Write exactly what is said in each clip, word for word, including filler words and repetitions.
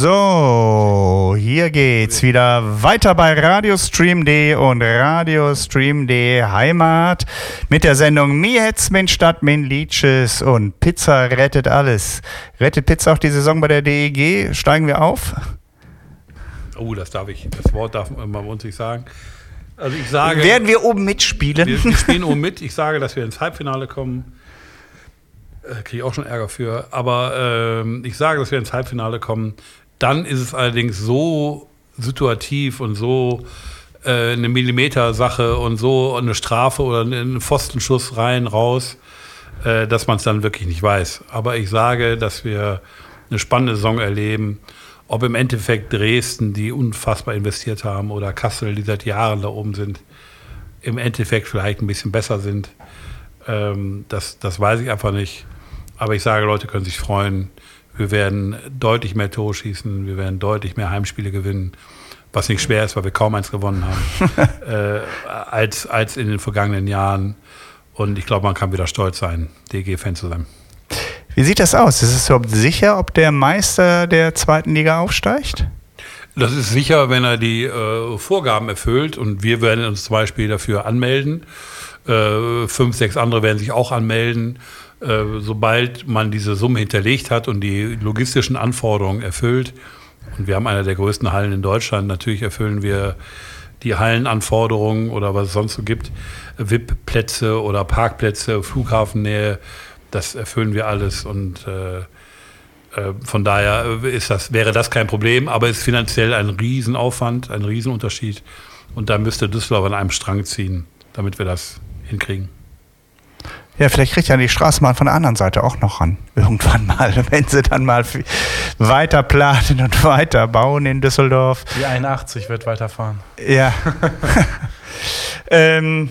So, hier geht's wieder weiter bei radiostream.de und radiostream.de Heimat mit der Sendung Mir hätt's min Stadt min Liedjes und Pizza rettet alles. Rettet Pizza auch die Saison bei der D E G? Steigen wir auf? Oh, das darf ich. Das Wort darf man bei uns nicht sagen. Also ich sage... Werden wir oben mitspielen? Wir, wir spielen oben mit. Ich sage, dass wir ins Halbfinale kommen. Äh, Kriege ich auch schon Ärger für. Aber äh, ich sage, dass wir ins Halbfinale kommen. Dann ist es allerdings so situativ und so äh, eine Millimeter-Sache und so eine Strafe oder einen Pfostenschuss rein, raus, äh, dass man es dann wirklich nicht weiß. Aber ich sage, dass wir eine spannende Saison erleben. Ob im Endeffekt Dresden, die unfassbar investiert haben, oder Kassel, die seit Jahren da oben sind, im Endeffekt vielleicht ein bisschen besser sind, ähm, das, das weiß ich einfach nicht. Aber ich sage, Leute können sich freuen. Wir werden deutlich mehr Tore schießen, wir werden deutlich mehr Heimspiele gewinnen, was nicht schwer ist, weil wir kaum eins gewonnen haben, äh, als, als in den vergangenen Jahren. Und ich glaube, man kann wieder stolz sein, D E G-Fan zu sein. Wie sieht das aus? Ist es überhaupt sicher, ob der Meister der zweiten Liga aufsteigt? Das ist sicher, wenn er die äh, Vorgaben erfüllt. Und wir werden uns zum Beispiel dafür anmelden. Äh, fünf, sechs andere werden sich auch anmelden. Äh, sobald man diese Summe hinterlegt hat und die logistischen Anforderungen erfüllt. Und wir haben eine der größten Hallen in Deutschland. Natürlich erfüllen wir die Hallenanforderungen oder was es sonst so gibt. V I P-Plätze oder Parkplätze, Flughafennähe. Das erfüllen wir alles und äh, äh, von daher ist das, wäre das kein Problem, aber es ist finanziell ein Riesenaufwand, ein Riesenunterschied und da müsste Düsseldorf an einem Strang ziehen, damit wir das hinkriegen. Ja, vielleicht kriegt ja die Straßenbahn von der anderen Seite auch noch ran, irgendwann mal, wenn sie dann mal weiter planen und weiter bauen in Düsseldorf. Die einundachtzig wird weiterfahren. Ja. ähm,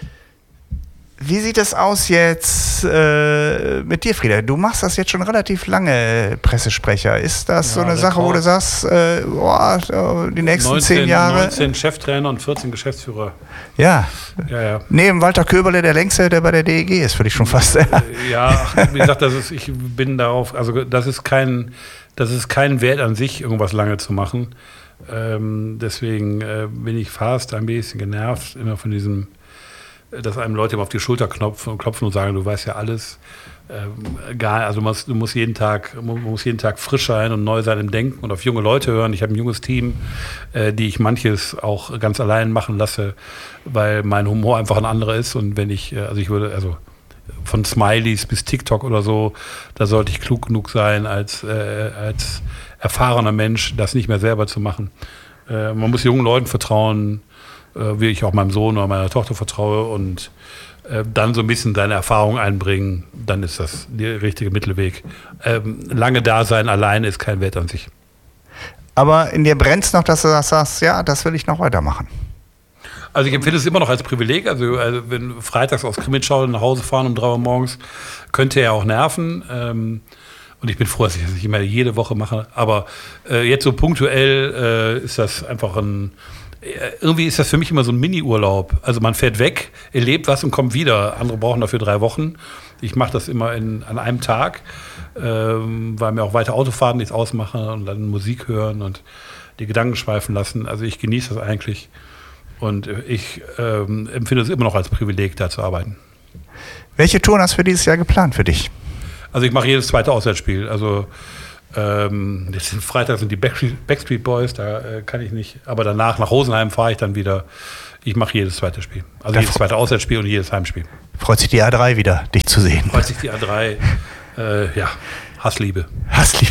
Wie sieht es aus jetzt äh, mit dir, Frieda? Du machst das jetzt schon relativ lange, Pressesprecher. Ist das ja, so eine Sache, wo du sagst, äh, boah, die nächsten neunzehn, zehn Jahre? neunzehn Cheftrainer und vierzehn Geschäftsführer. Ja. ja, ja. Neben Walter Köberle der längste, der bei der D E G ist, würde ich schon fast sagen. Ja, wie gesagt, das ist, ich bin darauf, also das ist kein, das ist kein Wert an sich, irgendwas lange zu machen. Ähm, deswegen äh, bin ich fast ein bisschen genervt, immer von diesem, dass einem Leute immer auf die Schulter klopfen, klopfen und sagen, du weißt ja alles. Ähm, egal, also du musst, du musst jeden Tag, man muss jeden Tag frisch sein und neu sein im Denken und auf junge Leute hören. Ich habe ein junges Team, äh, die ich manches auch ganz allein machen lasse, weil mein Humor einfach ein anderer ist. Und wenn ich, also ich würde, also von Smileys bis TikTok oder so, da sollte ich klug genug sein, als, äh, als erfahrener Mensch, das nicht mehr selber zu machen. Äh, man muss jungen Leuten vertrauen, wie ich auch meinem Sohn oder meiner Tochter vertraue und äh, dann so ein bisschen seine Erfahrung einbringen, dann ist das der richtige Mittelweg. Ähm, lange da sein alleine ist kein Wert an sich. Aber in dir brennt es noch, dass du das sagst, ja, das will ich noch weitermachen. Also ich empfinde es immer noch als Privileg. Also, also wenn freitags aus Krimitschau nach Hause fahren um drei Uhr morgens, könnte er auch nerven. Ähm, und ich bin froh, dass ich das nicht mehr jede Woche mache. Aber äh, jetzt so punktuell äh, ist das einfach ein irgendwie ist das für mich immer so ein Mini-Urlaub. Also man fährt weg, erlebt was und kommt wieder. Andere brauchen dafür drei Wochen. Ich mache das immer in, an einem Tag, ähm, weil mir auch weiter Autofahrten nichts ausmachen und dann Musik hören und die Gedanken schweifen lassen. Also ich genieße das eigentlich und ich ähm, empfinde es immer noch als Privileg, da zu arbeiten. Welche Touren hast du für dieses Jahr geplant für dich? Also ich mache jedes zweite Auswärtsspiel. Also Ähm, jetzt sind Freitag sind die Backstreet, Backstreet Boys, da äh, kann ich nicht. Aber danach nach Rosenheim fahre ich dann wieder. Ich mache jedes zweite Spiel. Also da jedes zweite Auswärtsspiel und jedes Heimspiel. Freut sich die A drei wieder, dich zu sehen. Freut sich die A drei. Äh, ja, Hassliebe. Hassliebe.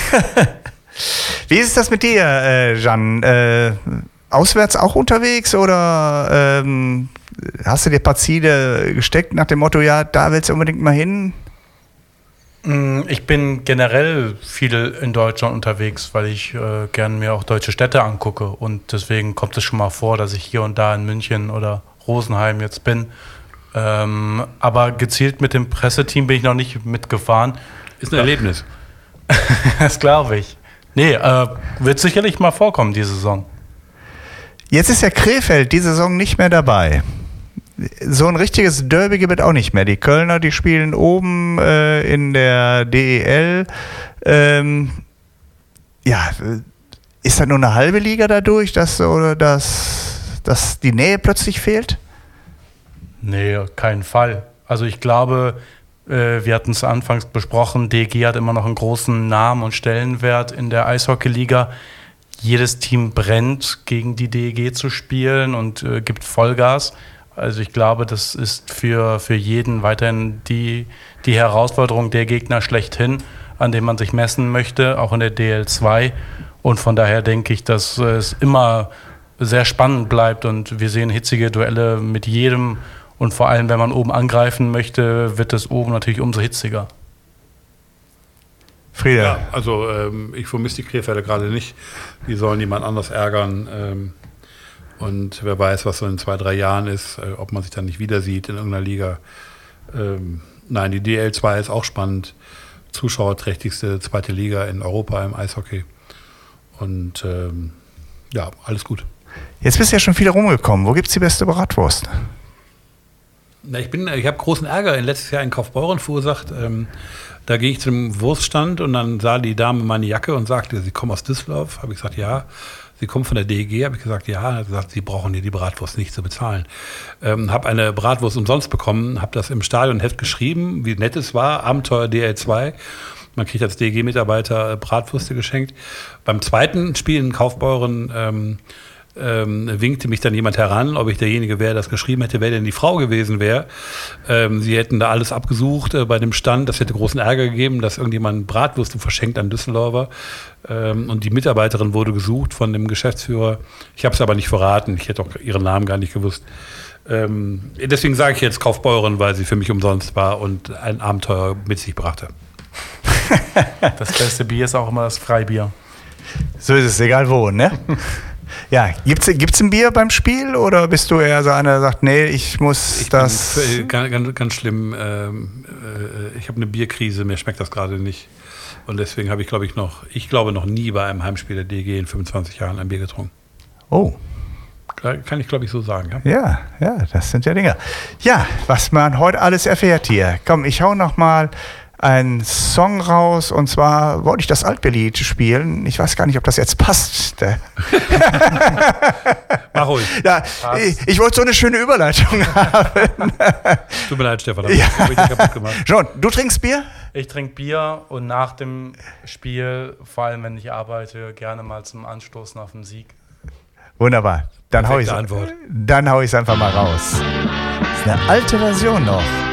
Wie ist das mit dir, äh, Jan? Äh, auswärts auch unterwegs oder ähm, hast du dir ein paar Ziele gesteckt nach dem Motto, ja, da willst du unbedingt mal hin? Ich bin generell viel in Deutschland unterwegs, weil ich äh, gerne mir auch deutsche Städte angucke und deswegen kommt es schon mal vor, dass ich hier und da in München oder Rosenheim jetzt bin. Ähm, aber gezielt mit dem Presseteam bin ich noch nicht mitgefahren. Ist ein Erlebnis. Das glaube ich. Nee, äh, wird sicherlich mal vorkommen, die Saison. Jetzt ist ja Krefeld die Saison nicht mehr dabei. So ein richtiges Derby gibt es auch nicht mehr. Die Kölner, die spielen oben äh, in der D E L. Ähm, ja, ist das nur eine halbe Liga dadurch, dass, oder dass, dass die Nähe plötzlich fehlt? Nee, keinen Fall. Also ich glaube, äh, wir hatten es anfangs besprochen, D E G hat immer noch einen großen Namen und Stellenwert in der Eishockeyliga. Jedes Team brennt, gegen die D E G zu spielen und äh, gibt Vollgas. Also ich glaube, das ist für, für jeden weiterhin die, die Herausforderung, der Gegner schlechthin, an dem man sich messen möchte, auch in der D L zwei. Und von daher denke ich, dass es immer sehr spannend bleibt und wir sehen hitzige Duelle mit jedem. Und vor allem, wenn man oben angreifen möchte, wird es oben natürlich umso hitziger. Frieder. Ja, also ähm, ich vermisse die Krefelder gerade nicht. Die sollen jemand anders ärgern. Ähm, und wer weiß, was so in zwei, drei Jahren ist, äh, ob man sich dann nicht wieder sieht in irgendeiner Liga. Ähm, nein, die D L zwei ist auch spannend. Zuschauerträchtigste zweite Liga in Europa im Eishockey. Und ähm, ja, alles gut. Jetzt bist du ja schon viel rumgekommen. Wo gibt es die beste Bratwurst? Na, ich bin, ich habe großen Ärger in letztes Jahr in Kaufbeuren verursacht. Ähm, da gehe ich zum Wurststand und dann sah die Dame meine Jacke und sagte, Sie kommen aus Düsseldorf. Habe ich gesagt, ja. Sie kommen von der D E G, habe ich gesagt, ja. Er hat gesagt, Sie brauchen hier die Bratwurst nicht zu bezahlen. Ähm, habe eine Bratwurst umsonst bekommen, habe das im Stadionheft geschrieben, wie nett es war, Abenteuer D L zwei. Man kriegt als D E G-Mitarbeiter Bratwürste geschenkt. Beim zweiten Spiel in Kaufbeuren ähm, ähm, winkte mich dann jemand heran, ob ich derjenige wäre, der das geschrieben hätte, wer denn die Frau gewesen wäre. Ähm, sie hätten da alles abgesucht äh, bei dem Stand. Das hätte großen Ärger gegeben, dass irgendjemand Bratwürste verschenkt an Düsseldorfer. Ähm, und die Mitarbeiterin wurde gesucht von dem Geschäftsführer. Ich habe es aber nicht verraten. Ich hätte auch ihren Namen gar nicht gewusst. Ähm, deswegen sage ich jetzt Kaufbeuren, weil sie für mich umsonst war und ein Abenteuer mit sich brachte. Das beste Bier ist auch immer das Freibier. So ist es, egal wo, ne? Ja, gibt's, gibt's ein Bier beim Spiel oder bist du eher so einer, der sagt, nee, ich muss ich das... Bin ganz, ganz, ganz schlimm, ähm, äh, ich habe eine Bierkrise, mir schmeckt das gerade nicht. Und deswegen habe ich, glaube ich, noch, ich glaube noch nie bei einem Heimspiel der D E G in fünfundzwanzig Jahren ein Bier getrunken. Oh. Kann ich, glaube ich, so sagen. Ja? ja, ja, das sind ja Dinge. Ja, was man heute alles erfährt hier. Komm, ich hau noch mal einen Song raus und zwar wollte ich das Altberlied spielen. Ich weiß gar nicht, ob das jetzt passt. Mach ruhig. Ja, ich, ich wollte so eine schöne Überleitung haben. Tut mir leid, Stefan, ja. hab ich kaputt gemacht. John, du trinkst Bier? Ich trinke Bier und nach dem Spiel, vor allem wenn ich arbeite, gerne mal zum Anstoßen auf den Sieg. Wunderbar. Dann hau ich Antwort. Dann hau ich es einfach mal raus. Das ist eine alte Version noch.